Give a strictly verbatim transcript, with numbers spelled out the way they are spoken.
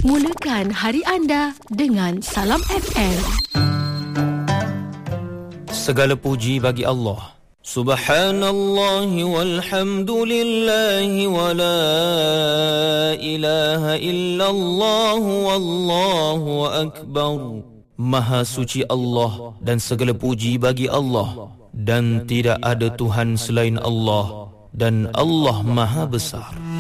Mulakan hari anda dengan Salam F M. Segala puji bagi Allah. Subhanallah walhamdulillah wa la ilaha illallah wallahu akbar. Maha suci Allah dan segala puji bagi Allah, dan tidak ada Tuhan selain Allah, dan Allah Maha Besar.